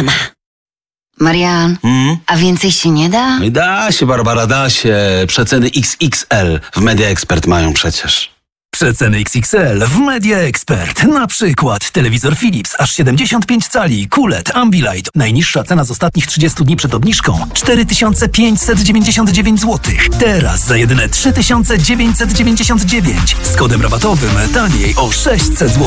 Reklama. Marian, a więcej się nie da? Da się, Barbara, da się. Przeceny XXL w Media Expert mają przecież. Przeceny XXL w Media Expert. Na przykład telewizor Philips aż 75 cali, QLED, Ambilight. Najniższa cena z ostatnich 30 dni przed obniżką 4599 zł. Teraz za jedyne 3999 z kodem rabatowym taniej o 600 zł.